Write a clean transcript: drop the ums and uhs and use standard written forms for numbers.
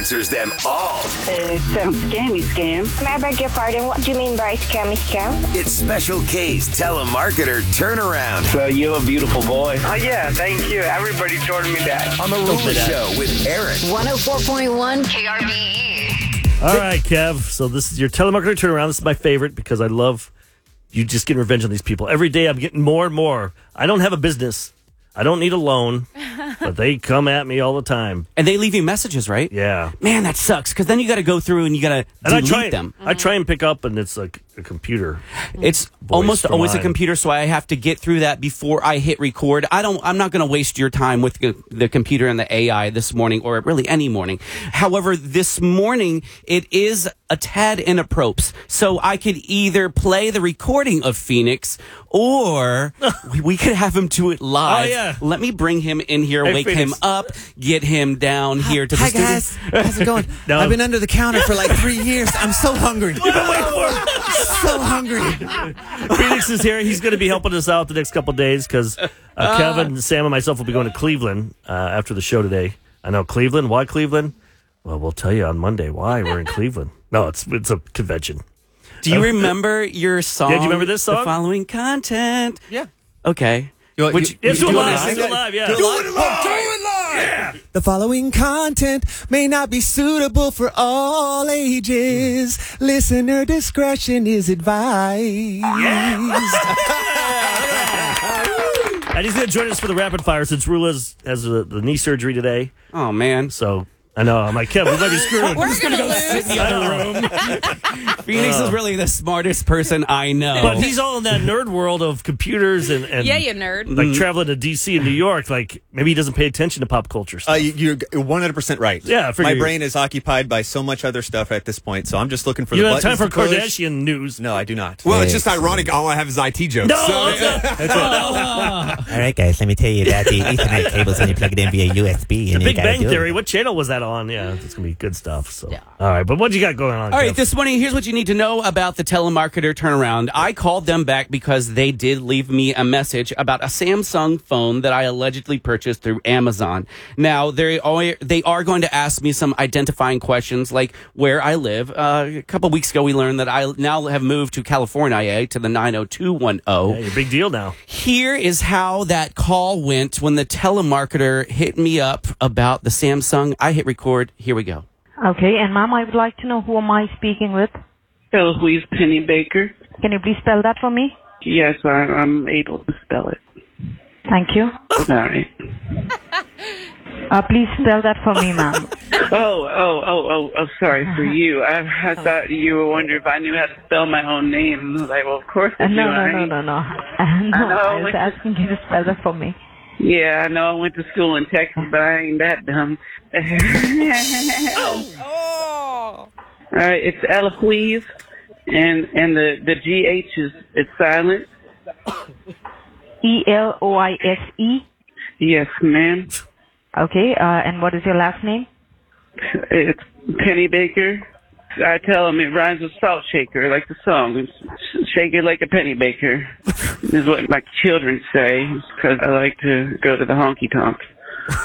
answers them all. Some scammy scam. May I beg your pardon? What do you mean by scammy scam? It's Special K's telemarketer turnaround So you're a beautiful boy. Oh, yeah, thank you. Everybody told me that. on the Rula Show with Eric. 104.1 KRBE. All right, Kev. So this is your telemarketer turnaround. This is my favorite because I love you just getting revenge on these people. Every day I'm getting more and more. I don't have a business. I don't need a loan, but they come at me all the time. And they leave you messages, right? Yeah. Man, that sucks, because then you got to go through and you got to delete them. I try and pick up, and it's like a computer. It's almost always a computer, so I have to get through that before I hit record. I'm not going to waste your time with the computer and the AI this morning, or really any morning. However, this morning, it is a tad inappropriate. So I could either play the recording of Phoenix, or we could have him do it live. Oh, yeah. Let me bring him in here, Hey, wake Phoenix. him up, get him down here to the Hi, studio. guys. How's it going? No. I've been under the counter for like 3 years. I'm so hungry. You've been waiting for it. So hungry. Phoenix is here. He's going to be helping us out the next couple of days because Kevin, Sam, and myself will be going to Cleveland after the show today. I know Cleveland. Why Cleveland? Well, we'll tell you on Monday why we're in Cleveland. No, it's a convention. Do you remember your song? Yeah, do you remember this song? The following content. Yeah. Okay. Let's do it live. Let's do it live, yeah. Do it live. The following content may not be suitable for all ages. Listener discretion is advised. And he's going to join us for the rapid fire since Rula has the knee surgery today. Oh, man. So I know. I'm like, Kevin, we might be screwed. We're going to lose. Sit in the other room. Phoenix is really the smartest person I know. But he's all in that nerd world of computers and Yeah, you nerd. like traveling to D.C. and New York. Like maybe he doesn't pay attention to pop culture stuff. You're 100% right. Yeah, I figured my you- brain is occupied by so much other stuff at this point, so I'm just looking for You the don't have time buttons for to push. Kardashian news. No, I do not. Well, it's just ironic. All I have is IT jokes. No, All right, guys, let me tell you about the Ethernet cables when you plug it in via USB. The Big Bang Theory. What channel was that on? Yeah, it's gonna be good stuff. So, all right, but what you got going on? All right, Kev? this morning, here's what you need to know about the telemarketer turnaround. I called them back because they did leave me a message about a Samsung phone that I allegedly purchased through Amazon. Now, they are going to ask me some identifying questions like where I live. A couple weeks ago, we learned that I now have moved to California, to the 90210. Yeah, you're a big deal now. Here is how that call went when the telemarketer hit me up about the Samsung. I hit record. Here we go. Okay, and ma'am, I would like to know who am I speaking with? Eloise Penny Baker. Can you please spell that for me? Yes, I'm able to spell it. Thank you. All right. Please spell that for me, ma'am. Oh, sorry for you. I thought you were wondering if I knew how to spell my own name. I was like, well, of course I do. No. I was asking you to spell that for me. Yeah, I know I went to school in Texas, but I ain't that dumb. Oh. All right, it's Eloise, and the GH it's silent. Eloise. Yes, ma'am. Okay, and what is your last name? It's Penny Baker. I tell them it rhymes with salt shaker, like the song. It's shake it like a penny baker. Is what my children say, because I like to go to the honky tonk.